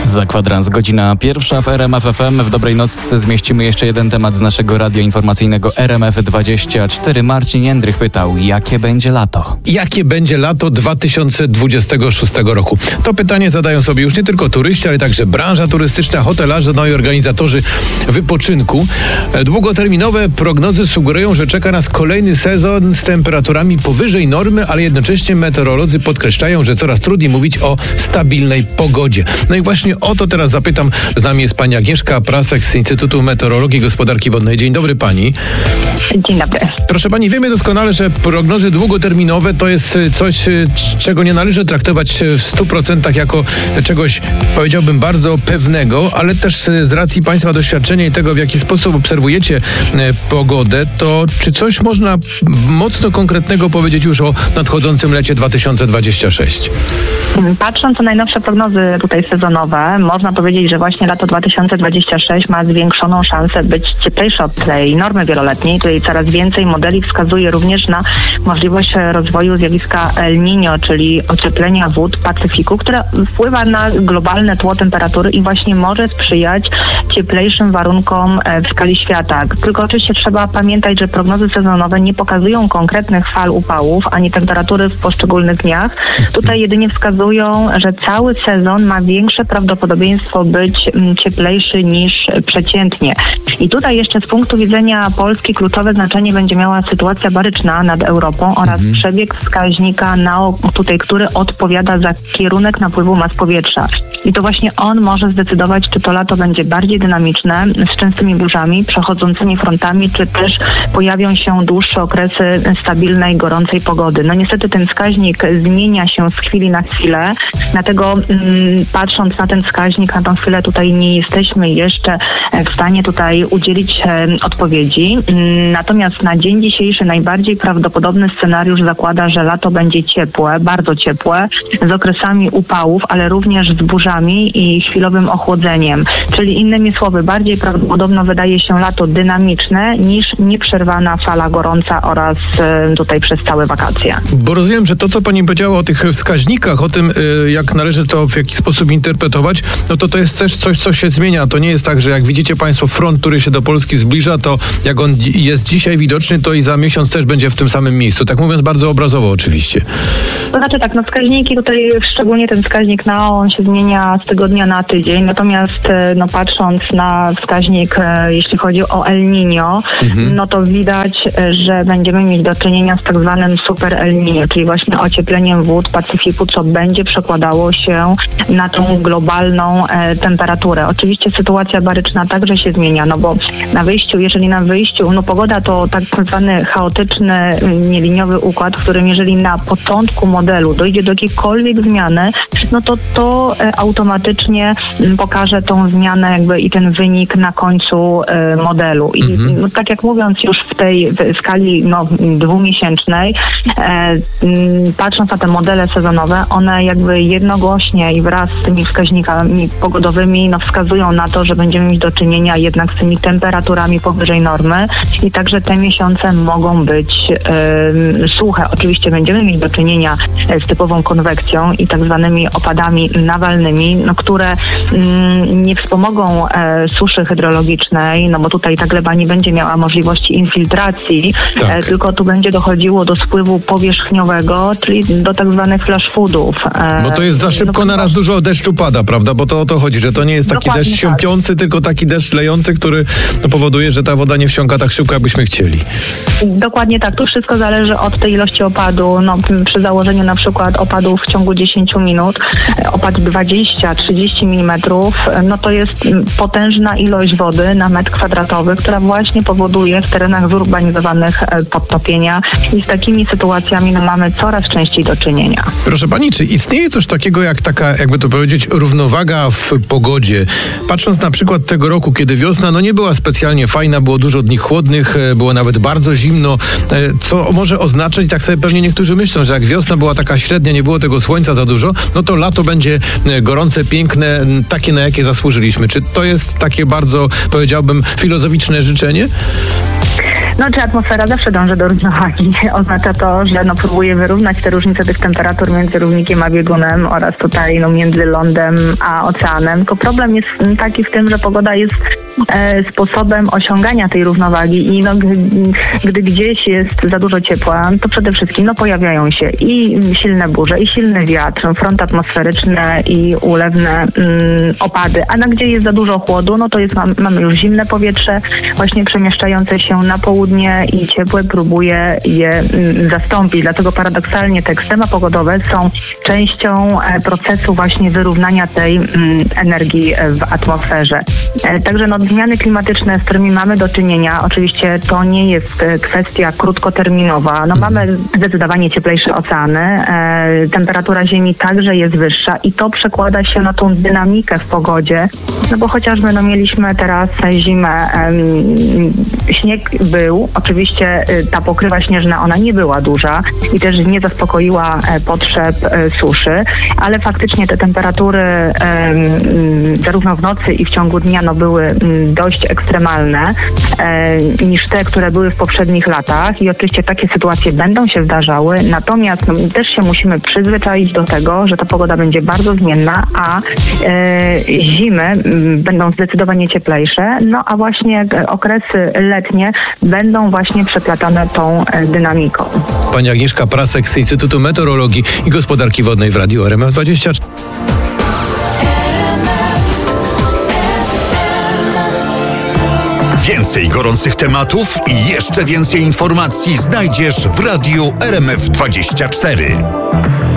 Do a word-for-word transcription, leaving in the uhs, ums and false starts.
Za kwadrans, godzina pierwsza w R M F F M. W dobrej nocce zmieścimy jeszcze jeden temat z naszego radia informacyjnego R M F dwadzieścia cztery. Marcin Jędrych pytał, jakie będzie lato? Jakie będzie lato dwa tysiące dwudziestego szóstego roku? To pytanie zadają sobie już nie tylko turyści, ale także branża turystyczna, hotelarze, no i organizatorzy wypoczynku. Długoterminowe prognozy sugerują, że czeka nas kolejny sezon z temperaturami powyżej normy, ale jednocześnie meteorolodzy podkreślają, że coraz trudniej mówić o stabilnej pogodzie. No i właśnie o to teraz zapytam. Z nami jest pani Agnieszka Prasek z Instytutu Meteorologii i Gospodarki Wodnej. Dzień dobry pani. Dzień dobry. Proszę pani, wiemy doskonale, że prognozy długoterminowe to jest coś, czego nie należy traktować w stu procentach jako czegoś, powiedziałbym, bardzo pewnego, ale też z racji państwa doświadczenia i tego, w jaki sposób obserwujecie pogodę, to czy coś można mocno konkretnego powiedzieć już o nadchodzącym lecie dwa tysiące dwudziestym szóstym? Patrząc na najnowsze prognozy tutaj sezonowe, można powiedzieć, że właśnie lato dwa tysiące dwudziesty szósty ma zwiększoną szansę być cieplejsze od tej normy wieloletniej. Tutaj coraz więcej modeli wskazuje również na możliwość rozwoju zjawiska El Niño, czyli ocieplenia wód Pacyfiku, które wpływa na globalne tło temperatury i właśnie może sprzyjać cieplejszym warunkom w skali świata. Tylko oczywiście trzeba pamiętać, że prognozy sezonowe nie pokazują konkretnych fal upałów ani temperatury w poszczególnych dniach. Tutaj jedynie wskazują, że cały sezon ma większe prawdopodobieństwo być cieplejszy niż przeciętnie. I tutaj jeszcze z punktu widzenia Polski kluczowe znaczenie będzie miała sytuacja baryczna nad Europą oraz mhm. przebieg wskaźnika NAO, tutaj, który odpowiada za kierunek napływu mas powietrza. I to właśnie on może zdecydować, czy to lato będzie bardziej dynamiczne, z częstymi burzami, przechodzącymi frontami, czy też pojawią się dłuższe okresy stabilnej, gorącej pogody. No niestety ten wskaźnik zmienia się z chwili na chwilę, dlatego mm, patrząc na ten wskaźnik, na tą chwilę tutaj nie jesteśmy jeszcze w stanie tutaj udzielić e, odpowiedzi. Natomiast na dzień dzisiejszy najbardziej prawdopodobny scenariusz zakłada, że lato będzie ciepłe, bardzo ciepłe, z okresami upałów, ale również z burzami i chwilowym ochłodzeniem. Czyli innymi słowy, bardziej prawdopodobno wydaje się lato dynamiczne niż nieprzerwana fala gorąca oraz e, tutaj przez całe wakacje. Bo rozumiem, że to, co pani powiedziała o tych wskaźnikach, o tym, jak należy to w jakiś sposób interpretować, no to to jest też coś, co się zmienia. To nie jest tak, że jak widzicie państwo front, który się do Polski zbliża, to jak on jest dzisiaj widoczny, to i za miesiąc też będzie w tym samym miejscu. Tak mówiąc bardzo obrazowo oczywiście. To znaczy tak, no wskaźniki tutaj, szczególnie ten wskaźnik NAO, on się zmienia z tygodnia na tydzień, natomiast no patrząc na wskaźnik, jeśli chodzi o El Niño, mhm. no to widać, że będziemy mieć do czynienia z tak zwanym super El Niño, czyli właśnie ociepleniem wód Pacyfiku, co będzie przekładało się na tą globalną e, temperaturę. Oczywiście sytuacja baryczna także się zmienia, no bo na wyjściu, jeżeli na wyjściu, no pogoda to tak zwany chaotyczny, nieliniowy układ, w którym jeżeli na początku modelu dojdzie do jakiejkolwiek zmiany, no to to e, automatycznie m, pokaże tą zmianę jakby i ten wynik na końcu e, modelu. I mhm. no, tak jak mówiąc już w tej w skali no, dwumiesięcznej, e, m, patrząc na te modele sezonowe, one jakby jednogłośnie i wraz z tymi wskaźnikami pogodowymi no, wskazują na to, że będziemy mieć do czynienia jednak z tymi temperaturami powyżej normy i także te miesiące mogą być e, suche. Oczywiście będziemy mieć do czynienia z typową konwekcją i tak zwanymi opadami nawalnymi, no, które mm, nie wspomogą e, suszy hydrologicznej, no bo tutaj ta gleba nie będzie miała możliwości infiltracji, tak. e, tylko tu będzie dochodziło do spływu powierzchniowego, czyli do tak zwanych flash floodów. E, bo to jest za szybko, no, naraz dużo deszczu pada, prawda? Bo to o to chodzi, że to nie jest taki deszcz siąpiący, tak. tylko taki deszcz lejący, który no, powoduje, że ta woda nie wsiąka tak szybko, jakbyśmy chcieli. Dokładnie tak. Tu wszystko zależy od tej ilości opadu. No, przy założeniu na przykład opadów w ciągu dziesięciu minut, opad dwadzieścia trzydzieści milimetrów, no to jest potężna ilość wody na metr kwadratowy, która właśnie powoduje w terenach zurbanizowanych podtopienia i z takimi sytuacjami no, mamy coraz częściej do czynienia. Proszę pani, czy istnieje coś takiego jak taka, jakby to powiedzieć, równowaga w pogodzie? Patrząc na przykład tego roku, kiedy wiosna no nie była specjalnie fajna, było dużo dni chłodnych, było nawet bardzo zimno, co może oznaczać, tak sobie pewnie niektórzy myślą, że jak wiosna była taka średnia, nie było tego słońca za dużo, no to lato będzie gorące, piękne, takie na jakie zasłużyliśmy. Czy to jest takie bardzo, powiedziałbym, filozoficzne życzenie? No, czy atmosfera zawsze dąży do równowagi. Oznacza to, że no, próbuje wyrównać te różnice tych temperatur między równikiem a biegunem oraz tutaj no, między lądem a oceanem. Tylko problem jest taki w tym, że pogoda jest e, sposobem osiągania tej równowagi i no, gdy, gdy gdzieś jest za dużo ciepła, to przede wszystkim no, pojawiają się i silne burze, i silny wiatr, fronty atmosferyczne i ulewne mm, opady. A na gdzie jest za dużo chłodu, no to jest, mam, mamy już zimne powietrze, właśnie przemieszczające się na południe i ciepłe próbuje je mm, zastąpić. Dlatego paradoksalnie te ekstrema pogodowe są częścią e, procesu właśnie wyrównania tej mm, energii w atmosferze. E, także no, zmiany klimatyczne, z którymi mamy do czynienia, oczywiście to nie jest e, kwestia krótkoterminowa. No, mamy zdecydowanie cieplejsze oceany, e, temperatura Ziemi także jest wyższa i to przekłada się na tą dynamikę w pogodzie, no bo chociażby no, mieliśmy teraz zimę, e, śnieg był, oczywiście e, ta pokrywa śnieżna, ona nie była duża i też nie zaspokoiła e, potrzeb e, suszy, ale faktycznie te temperatury e, zarówno w nocy i w ciągu dnia no, były dość ekstremalne e, niż te, które były w poprzednich latach i oczywiście takie sytuacje będą się zdarzały, natomiast no, też się musimy przyzwyczaić do tego, że ta pogoda będzie bardzo zmienna, a e, zimy m, będą zdecydowanie cieplejsze, no a właśnie okresy letnie będą właśnie przeplatane tą e, dynamiką. Pani Agnieszka Prasek z Instytutu Meteorologii i Gospodarki Wodnej w Radiu R M F dwadzieścia cztery. Więcej gorących tematów i jeszcze więcej informacji znajdziesz w Radiu R M F dwadzieścia cztery.